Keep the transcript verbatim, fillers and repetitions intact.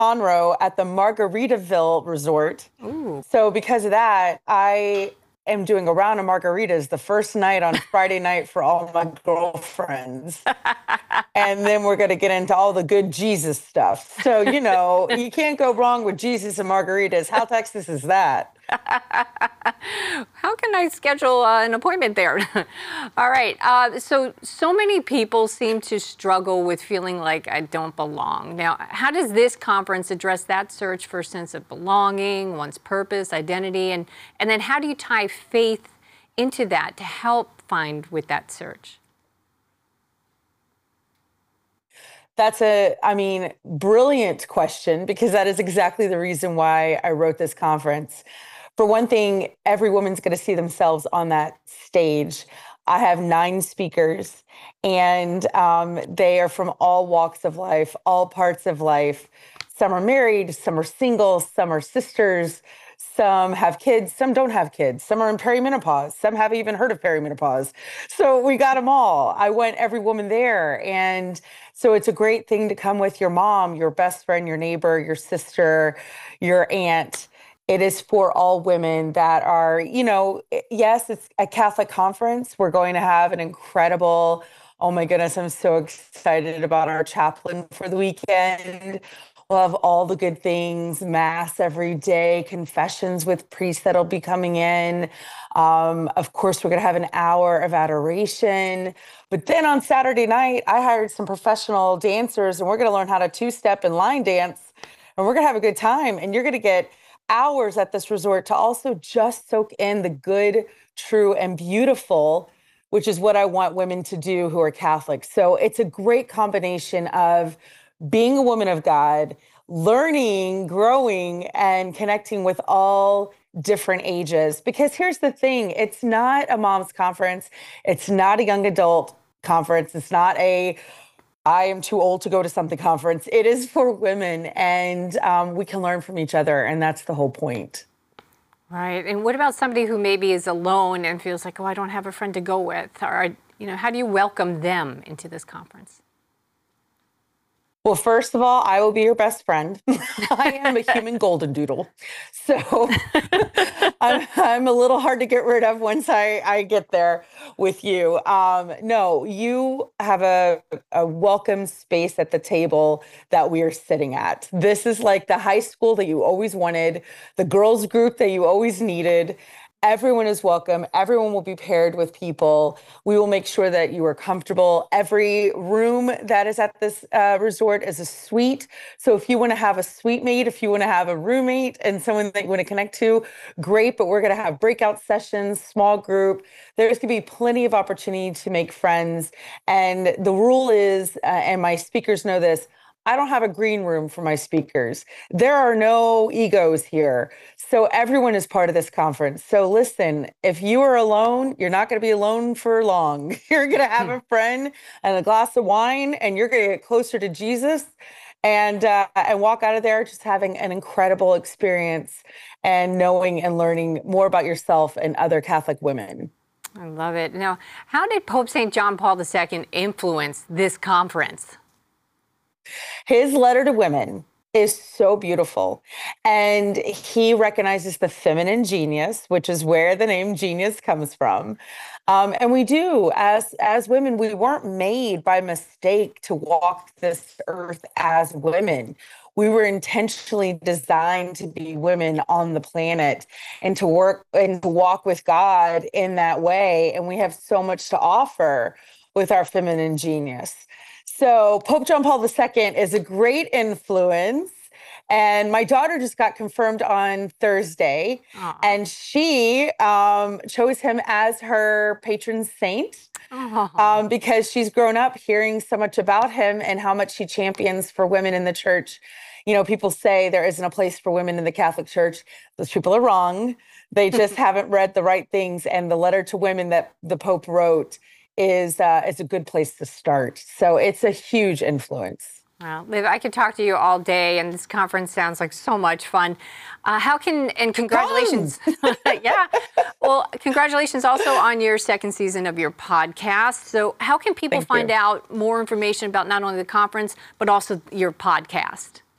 Conroe at the Margaritaville Resort. Ooh. So because of that, I am doing a round of margaritas the first night on Friday night for all my girlfriends. And then we're going to get into all the good Jesus stuff. So, you know, you can't go wrong with Jesus and margaritas. How Texas is that? How can I schedule uh, an appointment there? All right. Uh, so, so many people seem to struggle with feeling like I don't belong. Now, how does this conference address that search for a sense of belonging, one's purpose, identity, and, and then how do you tie faith into that to help find with that search? That's a, I mean, brilliant question, because that is exactly the reason why I wrote this conference. For one thing, every woman's going to see themselves on that stage. I have nine speakers, and um, they are from all walks of life, all parts of life. Some are married, some are single, some are sisters, some have kids, some don't have kids, some are in perimenopause, some haven't even heard of perimenopause. So we got them all. I want every woman there. And so it's a great thing to come with your mom, your best friend, your neighbor, your sister, your aunt. It is for all women that are, you know, yes, it's a Catholic conference. We're going to have an incredible, oh my goodness, I'm so excited about our chaplain for the weekend. We'll have all the good things, mass every day, confessions with priests that'll be coming in. Um, of course, we're going to have an hour of adoration. But then on Saturday night, I hired some professional dancers, and we're going to learn how to two-step and line dance, and we're going to have a good time. And you're going to get hours at this resort to also just soak in the good, true, and beautiful, which is what I want women to do who are Catholic. So it's a great combination of being a woman of God, learning, growing, and connecting with all different ages. Because here's the thing, it's not a mom's conference. It's not a young adult conference. It's not a I am too old to go to something conference. It is for women, and um, we can learn from each other, and that's the whole point. Right. And what about somebody who maybe is alone and feels like, oh, I don't have a friend to go with? Or, you know, how do you welcome them into this conference? Well, first of all, I will be your best friend. I am a human golden doodle. So I'm, I'm a little hard to get rid of once I, I get there with you. Um, no, you have a, a welcome space at the table that we are sitting at. This is like the high school that you always wanted, the girls group that you always needed. Everyone is welcome. Everyone will be paired with people. We will make sure that you are comfortable. Every room that is at this uh, resort is a suite. So if you want to have a suite mate, if you want to have a roommate and someone that you want to connect to, great. But we're going to have breakout sessions, small group. There's going to be plenty of opportunity to make friends. And the rule is, uh, and my speakers know this, I don't have a green room for my speakers. There are no egos here. So everyone is part of this conference. So listen, if you are alone, you're not going to be alone for long. You're going to have a friend and a glass of wine, and you're going to get closer to Jesus and uh, and walk out of there just having an incredible experience and knowing and learning more about yourself and other Catholic women. I love it. Now, how did Pope Saint John Paul the Second influence this conference? His letter to women is so beautiful. And he recognizes the feminine genius, which is where the name genius comes from. Um, and we do, as, as women, we weren't made by mistake to walk this earth as women. We were intentionally designed to be women on the planet and to work and to walk with God in that way. And we have so much to offer with our feminine genius. So Pope John Paul the Second is a great influence. And my daughter just got confirmed on Thursday. Aww. And she um, chose him as her patron saint um, because she's grown up hearing so much about him and how much he champions for women in the church. You know, people say there isn't a place for women in the Catholic Church. Those people are wrong. They just haven't read the right things. And the letter to women that the Pope wrote is uh, is a good place to start. So it's a huge influence. Well, Liv, I could talk to you all day, and this conference sounds like so much fun. Uh, how can, and congratulations. Yeah. Well, congratulations also on your second season of your podcast. So how can people Thank find you. out more information about not only the conference, but also your podcast?